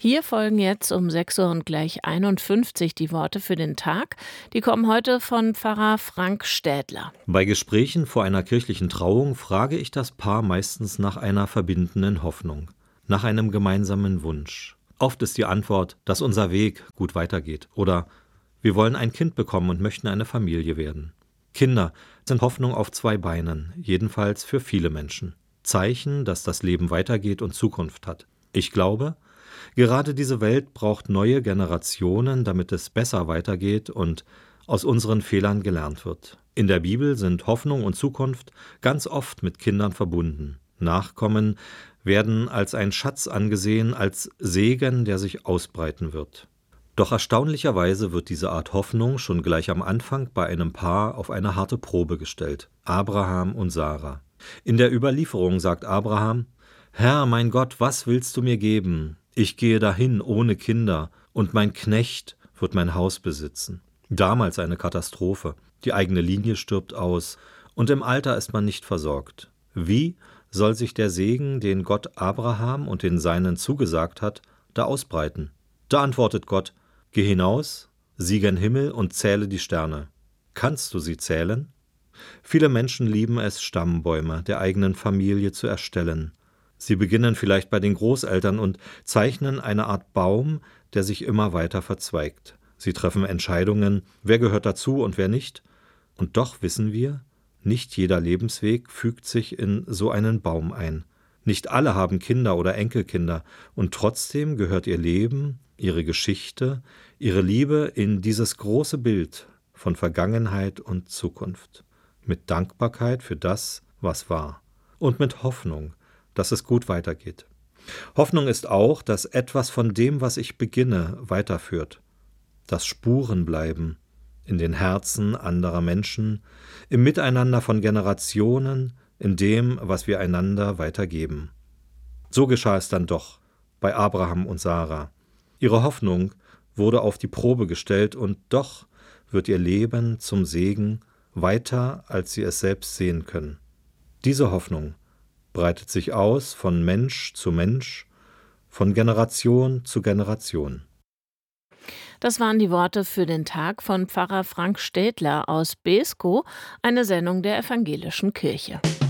Hier folgen jetzt um 6 Uhr und gleich 51 die Worte für den Tag. Die kommen heute von Pfarrer Frank Städler. Bei Gesprächen vor einer kirchlichen Trauung frage ich das Paar meistens nach einer verbindenden Hoffnung, nach einem gemeinsamen Wunsch. Oft ist die Antwort, dass unser Weg gut weitergeht oder wir wollen ein Kind bekommen und möchten eine Familie werden. Kinder sind Hoffnung auf zwei Beinen, jedenfalls für viele Menschen. Zeichen, dass das Leben weitergeht und Zukunft hat. Ich glaube, gerade diese Welt braucht neue Generationen, damit es besser weitergeht und aus unseren Fehlern gelernt wird. In der Bibel sind Hoffnung und Zukunft ganz oft mit Kindern verbunden. Nachkommen werden als ein Schatz angesehen, als Segen, der sich ausbreiten wird. Doch erstaunlicherweise wird diese Art Hoffnung schon gleich am Anfang bei einem Paar auf eine harte Probe gestellt: Abraham und Sarah. In der Überlieferung sagt Abraham: »Herr, mein Gott, was willst du mir geben? Ich gehe dahin ohne Kinder, und mein Knecht wird mein Haus besitzen.« Damals eine Katastrophe. Die eigene Linie stirbt aus, und im Alter ist man nicht versorgt. Wie soll sich der Segen, den Gott Abraham und den Seinen zugesagt hat, da ausbreiten? Da antwortet Gott: »Geh hinaus, sieh gen Himmel und zähle die Sterne. Kannst du sie zählen?« Viele Menschen lieben es, Stammbäume der eigenen Familie zu erstellen. Sie beginnen vielleicht bei den Großeltern und zeichnen eine Art Baum, der sich immer weiter verzweigt. Sie treffen Entscheidungen, wer gehört dazu und wer nicht. Und doch wissen wir, nicht jeder Lebensweg fügt sich in so einen Baum ein. Nicht alle haben Kinder oder Enkelkinder, und trotzdem gehört ihr Leben, ihre Geschichte, ihre Liebe in dieses große Bild von Vergangenheit und Zukunft. Mit Dankbarkeit für das, was war. Und mit Hoffnung, dass es gut weitergeht. Hoffnung ist auch, dass etwas von dem, was ich beginne, weiterführt. Das Spurenbleiben in den Herzen anderer Menschen, im Miteinander von Generationen, in dem, was wir einander weitergeben. So geschah es dann doch bei Abraham und Sarah. Ihre Hoffnung wurde auf die Probe gestellt, und doch wird ihr Leben zum Segen, weiter als sie es selbst sehen können. Diese Hoffnung breitet sich aus von Mensch zu Mensch, von Generation zu Generation. Das waren die Worte für den Tag von Pfarrer Frank Städler aus Beeskow, eine Sendung der Evangelischen Kirche.